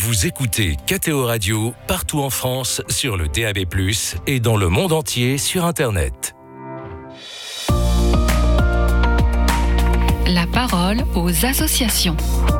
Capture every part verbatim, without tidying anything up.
Vous écoutez K T O Radio partout en France sur le D A B plus, et dans le monde entier sur Internet. La parole aux associations.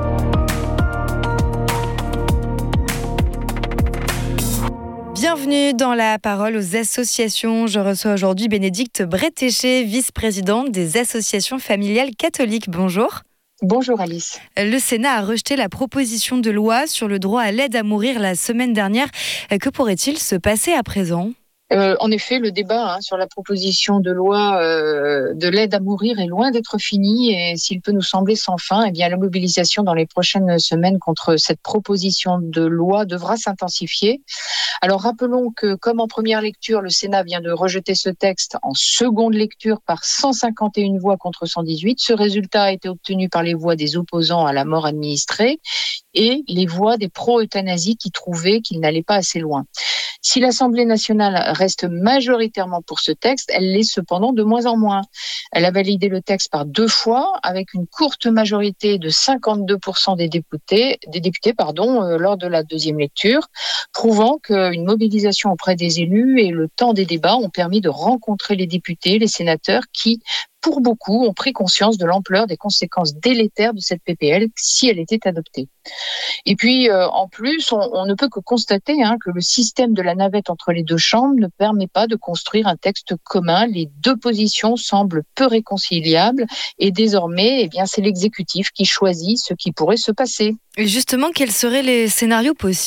Bienvenue dans la parole aux associations. Je reçois aujourd'hui Bénédicte Bretéché, vice-présidente des associations familiales catholiques. Bonjour. Bonjour Alice. Le Sénat a rejeté la proposition de loi sur le droit à l'aide à mourir la semaine dernière. Que pourrait-il se passer à présent ? Euh, en effet, le débat hein, sur la proposition de loi euh, de l'aide à mourir est loin d'être fini, et s'il peut nous sembler sans fin, eh bien la mobilisation dans les prochaines semaines contre cette proposition de loi devra s'intensifier. Alors rappelons que, comme en première lecture, le Sénat vient de rejeter ce texte en seconde lecture par cent cinquante et une voix contre cent dix-huit. Ce résultat a été obtenu par les voix des opposants à la mort administrée et les voix des pro-euthanasie qui trouvaient qu'il n'allait pas assez loin. Si l'Assemblée nationale reste majoritairement pour ce texte, elle l'est cependant de moins en moins. Elle a validé le texte par deux fois, avec une courte majorité de cinquante-deux pour cent des députés, des députés pardon, euh, lors de la deuxième lecture, prouvant qu'une mobilisation auprès des élus et le temps des débats ont permis de rencontrer les députés, les sénateurs qui, pour beaucoup, ont pris conscience de l'ampleur des conséquences délétères de cette P P L si elle était adoptée. Et puis, euh, en plus, on, on ne peut que constater hein, que le système de la navette entre les deux chambres ne permet pas de construire un texte commun. Les deux positions semblent peu réconciliables et désormais, eh bien, c'est l'exécutif qui choisit ce qui pourrait se passer. Et justement, quels seraient les scénarios possibles ?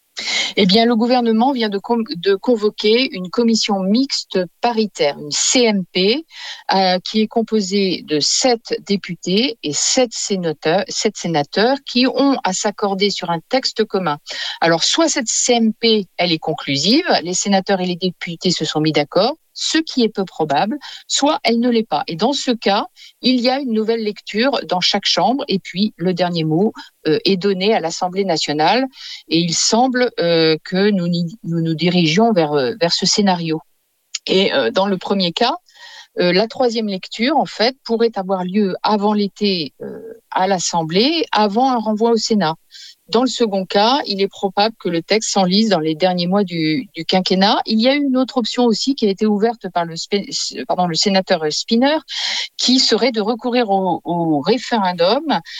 Eh bien, le gouvernement vient de, com- de convoquer une commission mixte paritaire, une C M P, euh, qui est composée de sept députés et sept sénateurs, sept sénateurs qui ont à s'accorder sur un texte commun. Alors, soit cette C M P, elle est conclusive, les sénateurs et les députés se sont mis d'accord, ce qui est peu probable, soit elle ne l'est pas. Et dans ce cas, il y a une nouvelle lecture dans chaque chambre, et puis le dernier mot euh, est donné à l'Assemblée nationale, et il semble euh, que nous, nous nous dirigions vers, euh, vers ce scénario. Et euh, dans le premier cas, euh, la troisième lecture, en fait, pourrait avoir lieu avant l'été euh, à l'Assemblée, avant un renvoi au Sénat. Dans le second cas, il est probable que le texte s'enlise dans les derniers mois du, du quinquennat. Il y a une autre option aussi qui a été ouverte par le, pardon, le sénateur Spinner, qui serait de recourir au, au référendum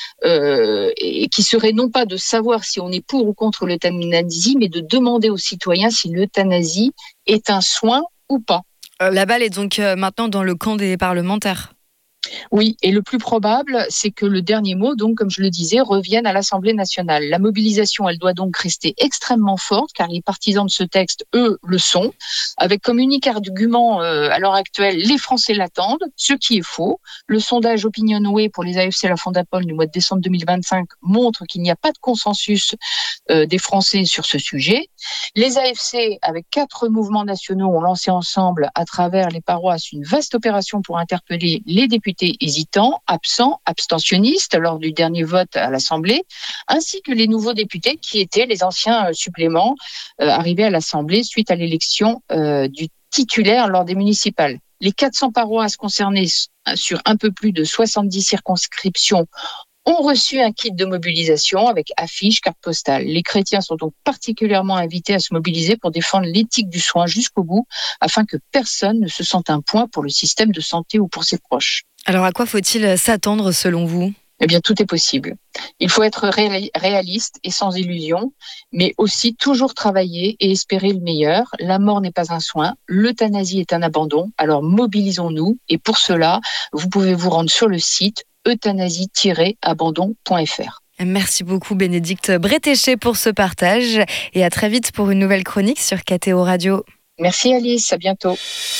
euh, et qui serait non pas de savoir si on est pour ou contre l'euthanasie, mais de demander aux citoyens si l'euthanasie est un soin ou pas. La balle est donc maintenant dans le camp des parlementaires. Oui, et le plus probable, c'est que le dernier mot, donc, comme je le disais, revienne à l'Assemblée nationale. La mobilisation, elle doit donc rester extrêmement forte, car les partisans de ce texte, eux, le sont, avec comme unique argument euh, à l'heure actuelle, les Français l'attendent, ce qui est faux. Le sondage Opinionway pour les A F C La Fondapol du mois de décembre deux mille vingt-cinq montre qu'il n'y a pas de consensus euh, des Français sur ce sujet. Les A F C, avec quatre mouvements nationaux, ont lancé ensemble, à travers les paroisses, une vaste opération pour interpeller les députés hésitants, absents, abstentionnistes lors du dernier vote à l'Assemblée, ainsi que les nouveaux députés qui étaient les anciens suppléments euh, arrivés à l'Assemblée suite à l'élection euh, du titulaire lors des municipales. Les quatre cents paroisses concernées sur un peu plus de soixante-dix circonscriptions ont reçu un kit de mobilisation avec affiches, cartes postales. Les chrétiens sont donc particulièrement invités à se mobiliser pour défendre l'éthique du soin jusqu'au bout, afin que personne ne se sente un poids pour le système de santé ou pour ses proches. Alors à quoi faut-il s'attendre selon vous ? Eh bien, tout est possible. Il faut être ré- réaliste et sans illusion, mais aussi toujours travailler et espérer le meilleur. La mort n'est pas un soin, l'euthanasie est un abandon, alors mobilisons-nous. Et pour cela, vous pouvez vous rendre sur le site euthanasie tiret abandon point f r. Merci beaucoup Bénédicte Bretéché pour ce partage, et à très vite pour une nouvelle chronique sur K T O Radio. Merci Alice, à bientôt.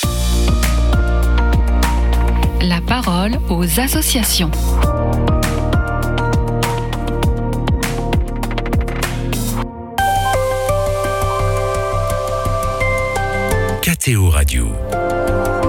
La parole aux associations. K T O Radio.